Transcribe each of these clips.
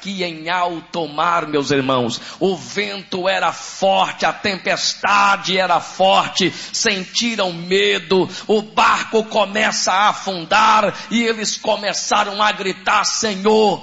que em alto mar, meus irmãos, o vento era forte, a tempestade era forte, sentiram medo, o barco começa a afundar e eles começaram a gritar: Senhor,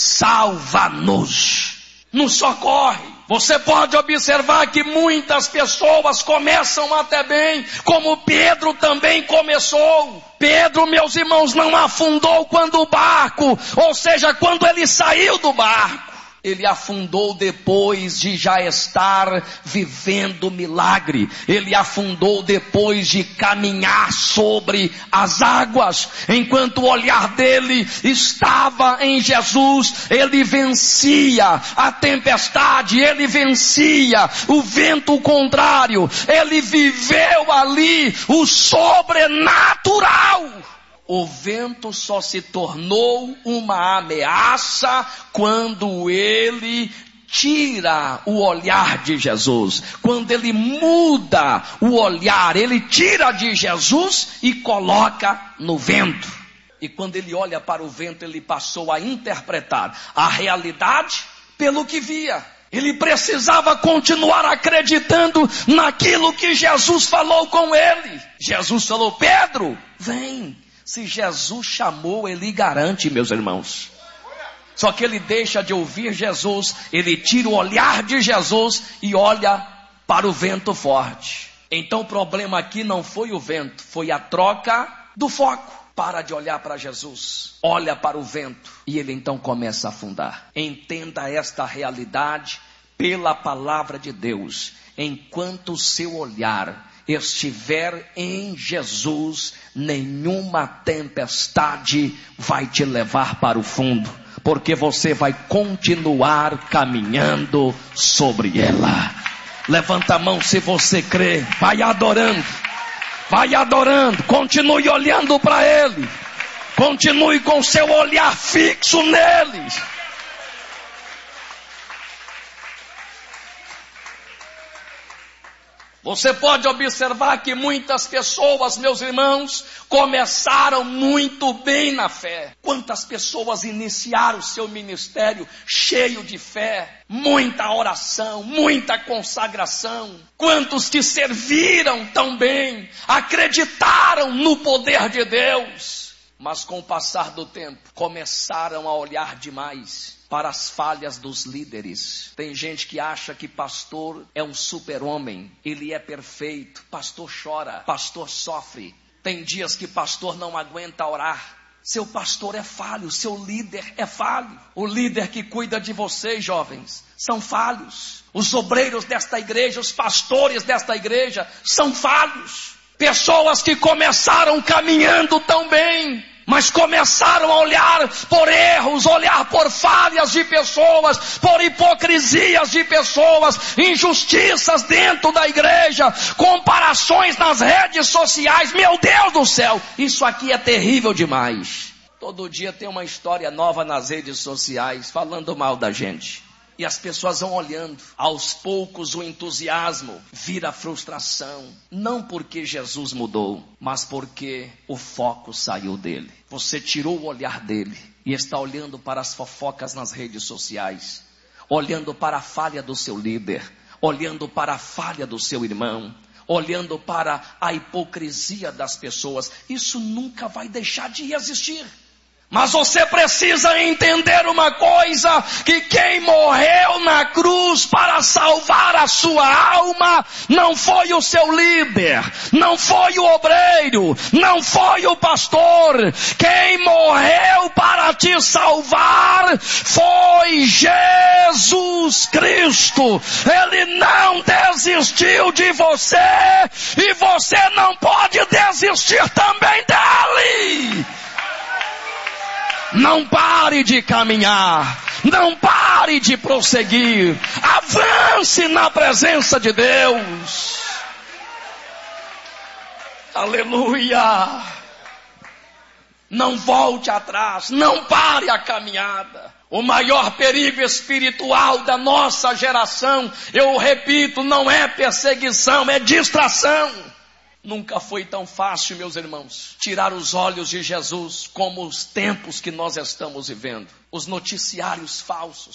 salva-nos, nos socorre. Você pode observar que muitas pessoas começam até bem, como Pedro também começou. Pedro, meus irmãos, não afundou quando o barco, ou seja, quando ele saiu do barco. Ele afundou depois de já estar vivendo milagre. Ele afundou depois de caminhar sobre as águas. Enquanto o olhar dele estava em Jesus, ele vencia a tempestade, ele vencia o vento contrário. Ele viveu ali o sobrenatural. O vento só se tornou uma ameaça quando ele tira o olhar de Jesus. Quando ele muda o olhar, ele tira de Jesus e coloca no vento. E quando ele olha para o vento, ele passou a interpretar a realidade pelo que via. Ele precisava continuar acreditando naquilo que Jesus falou com ele. Jesus falou: Pedro, vem. Se Jesus chamou, ele garante, meus irmãos. Só que ele deixa de ouvir Jesus, ele tira o olhar de Jesus e olha para o vento forte. Então o problema aqui não foi o vento, foi a troca do foco. Para de olhar para Jesus, olha para o vento e ele então começa a afundar. Entenda esta realidade pela palavra de Deus. Enquanto o seu olhar estiver em Jesus, nenhuma tempestade vai te levar para o fundo, porque você vai continuar caminhando sobre ela. Levanta a mão se você crê, vai adorando, continue olhando para Ele, continue com seu olhar fixo nele. Você pode observar que muitas pessoas, meus irmãos, começaram muito bem na fé. Quantas pessoas iniciaram seu ministério cheio de fé, muita oração, muita consagração. Quantos que serviram tão bem, acreditaram no poder de Deus. Mas com o passar do tempo, começaram a olhar demais para as falhas dos líderes. Tem gente que acha que pastor é um super-homem, ele é perfeito, pastor chora, pastor sofre. Tem dias que pastor não aguenta orar. Seu pastor é falho, seu líder é falho. O líder que cuida de vocês, jovens, são falhos. Os obreiros desta igreja, os pastores desta igreja são falhos. Pessoas que começaram caminhando tão bem, mas começaram a olhar por erros, olhar por falhas de pessoas, por hipocrisias de pessoas, injustiças dentro da igreja, comparações nas redes sociais. Meu Deus do céu, isso aqui é terrível demais. Todo dia tem uma história nova nas redes sociais, falando mal da gente. E as pessoas vão olhando, aos poucos o entusiasmo vira frustração, não porque Jesus mudou, mas porque o foco saiu dele. Você tirou o olhar dele e está olhando para as fofocas nas redes sociais, olhando para a falha do seu líder, olhando para a falha do seu irmão, olhando para a hipocrisia das pessoas. Isso nunca vai deixar de existir. Mas você precisa entender uma coisa, que quem morreu na cruz para salvar a sua alma, não foi o seu líder, não foi o obreiro, não foi o pastor. Quem morreu para te salvar foi Jesus Cristo. Ele não desistiu de você, e você não pode desistir também dele. Não pare de caminhar, não pare de prosseguir, avance na presença de Deus. Aleluia! Não volte atrás, não pare a caminhada. O maior perigo espiritual da nossa geração, eu repito, não é perseguição, é distração. Nunca foi tão fácil, meus irmãos, tirar os olhos de Jesus como os tempos que nós estamos vivendo. Os noticiários falsos,